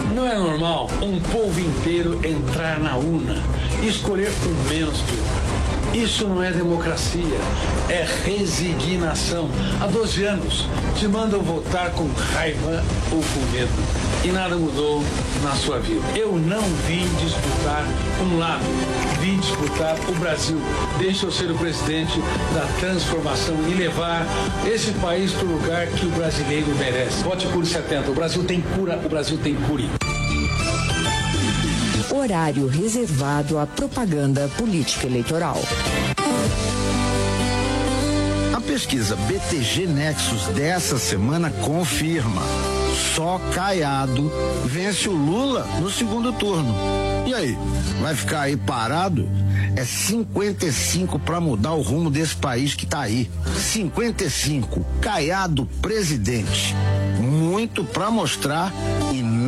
Não é normal um povo inteiro entrar na urna e escolher com menos pior. Isso não é democracia, é resignação. Há 12 anos te mandam votar com raiva ou com medo. E nada mudou na sua vida. Eu não vim disputar um lado, vim disputar o Brasil. Deixa eu ser o presidente da transformação e levar esse país para o lugar que o brasileiro merece. Vote Cure 70. O Brasil tem cura, o Brasil tem cure. Horário reservado à propaganda política eleitoral. A pesquisa BTG Nexus dessa semana confirma: só Caiado vence o Lula no segundo turno. E aí, vai ficar aí parado? É 55 para mudar o rumo desse país que tá aí. 55, Caiado presidente. Muito para mostrar e